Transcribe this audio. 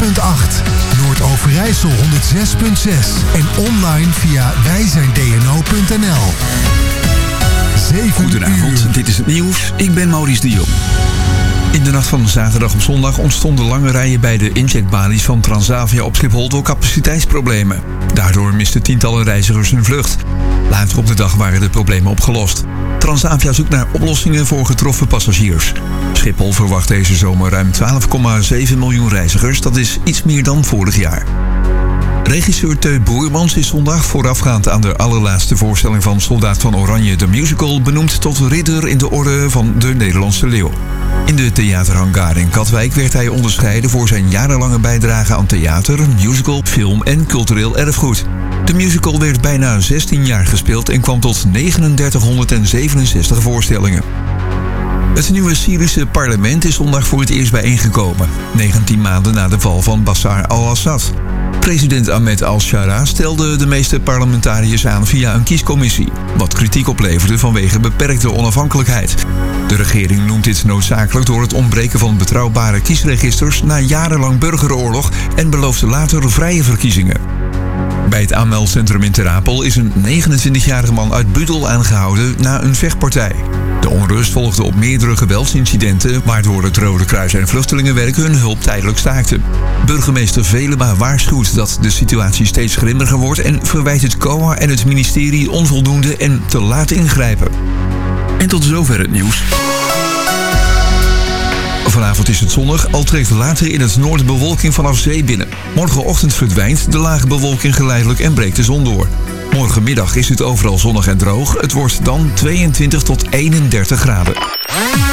Noord-Overijssel 106.6 en online via wijzijndno.nl. Goedenavond, dit is het nieuws. Ik ben Maurice de Jong. In de nacht van zaterdag op zondag ontstonden lange rijen bij de incheckbalies van Transavia op Schiphol door capaciteitsproblemen. Daardoor misten tientallen reizigers hun vlucht. Later op de dag waren de problemen opgelost. Transavia zoekt naar oplossingen voor getroffen passagiers. Schiphol verwacht deze zomer ruim 12,7 miljoen reizigers. Dat is iets meer dan vorig jaar. Regisseur Teu Boermans is zondag voorafgaand aan de allerlaatste voorstelling van Soldaat van Oranje, de musical, benoemd tot ridder in de orde van de Nederlandse Leeuw. In de theaterhangar in Katwijk werd hij onderscheiden voor zijn jarenlange bijdrage aan theater, musical, film en cultureel erfgoed. De musical werd bijna 16 jaar gespeeld en kwam tot 3967 voorstellingen. Het nieuwe Syrische parlement is zondag voor het eerst bijeengekomen, 19 maanden na de val van Bashar al-Assad. President Ahmed al-Shara stelde de meeste parlementariërs aan via een kiescommissie, wat kritiek opleverde vanwege beperkte onafhankelijkheid. De regering noemt dit noodzakelijk door het ontbreken van betrouwbare kiesregisters na jarenlang burgeroorlog en belooft later vrije verkiezingen. Bij het aanmeldcentrum in Ter Apel is een 29-jarige man uit Budel aangehouden na een vechtpartij. De onrust volgde op meerdere geweldsincidenten, waardoor het Rode Kruis en Vluchtelingenwerk hun hulp tijdelijk staakten. Burgemeester Velema waarschuwt dat de situatie steeds grimmiger wordt en verwijt het COA en het ministerie onvoldoende en te laat ingrijpen. En tot zover het nieuws. Vanavond is het zonnig, al trekt later in het noorden bewolking vanaf zee binnen. Morgenochtend verdwijnt de lage bewolking geleidelijk en breekt de zon door. Morgenmiddag is het overal zonnig en droog. Het wordt dan 22 tot 31 graden.